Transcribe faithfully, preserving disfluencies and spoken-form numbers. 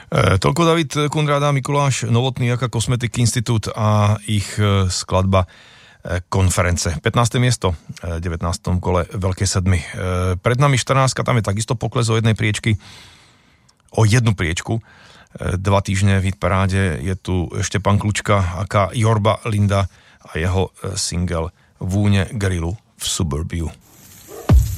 E, toľko David Kundráda a Mikuláš Novotný, Jaka Cosmetic Institute a ich e, skladba e, Konference. pätnáste miesto v devätnástom kole Veľkej sedmy. E, pred nami štrnáctka, tam je takisto pokles o jednej priečky, o jednu priečku. E, dva týždne v hitparáde je tu Štepan Klučka, aká Jorba Linda a jeho e, single Vúne grilu v Suburbiu.